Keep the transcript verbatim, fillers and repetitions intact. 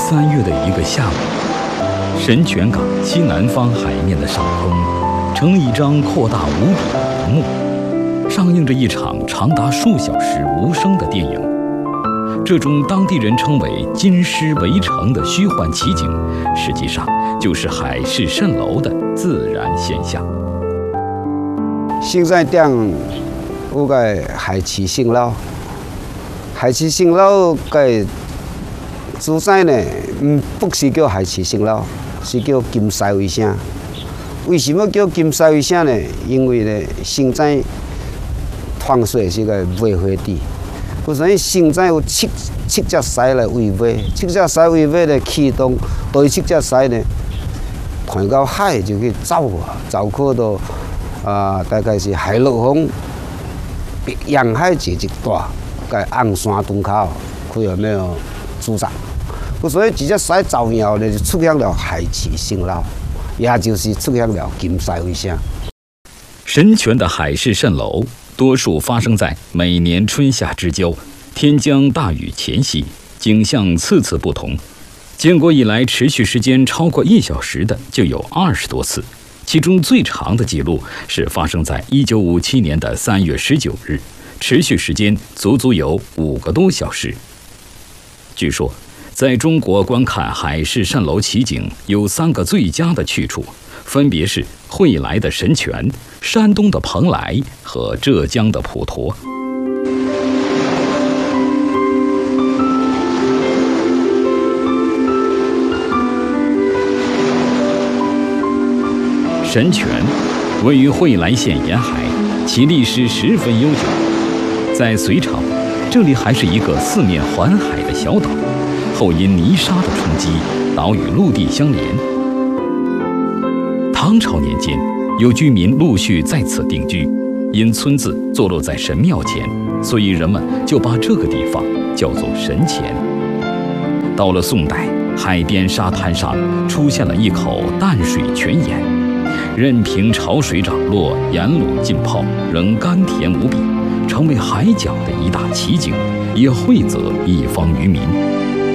三月的一个下午，神泉港西南方海面的上空，成了一张扩大无比的荧幕，上映着一场长达数小时无声的电影。这种当地人称为“金狮围城”的虚幻奇景，实际上就是海市蜃楼的自然现象。 现在店有个海市蜃楼，海市蜃楼个主宰呢，唔不是叫海市蜃楼，是叫金狮围城。为什么叫金狮围城呢？因为呢，现在放水是个围回地，所以现在有七七只狮来围围，七只狮围围呢启动，对七只狮呢，传到海就去走啊，走去到啊、呃，大概是海陆丰沿海这一段，个昂山洞口，佢有没有驻扎？所以这只狮走以后呢，就出现了海市蜃楼，也就是出现了金狮围城。 神泉的海市蜃楼，多数发生在每年春夏之交，天将大雨前夕，景象次次不同。建国以来持续时间超过一小时的就有二十多次，其中最长的记录是发生在一九五七年的三月十九日，持续时间足足有五个多小时。据说，在中国观看海市蜃楼奇景有三个最佳的去处，分别是惠来的神泉、山东的蓬莱和浙江的普陀。神泉位于惠来县沿海，其历史十分悠久。在隋朝，这里还是一个四面环海的小岛，后因泥沙的冲击，岛与陆地相连。唐朝年间，有居民陆续在此定居，因村子坐落在神庙前，所以人们就把这个地方叫做神前。到了宋代，海边沙滩上出现了一口淡水泉眼，任凭潮水涨落，沿路浸泡，仍甘甜无比，成为海角的一大奇景，也惠泽一方渔民。